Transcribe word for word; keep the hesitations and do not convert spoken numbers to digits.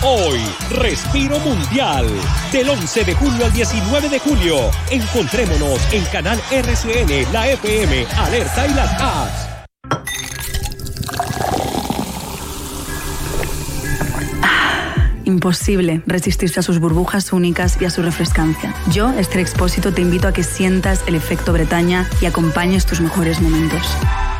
Hoy, Respiro Mundial. Del once de julio al diecinueve de julio. Encontrémonos en Canal R C N, la F M, Alerta y las apps. Imposible resistirse a sus burbujas únicas y a su refrescancia. Yo, Esther Expósito, te invito a que sientas el efecto Bretaña y acompañes tus mejores momentos.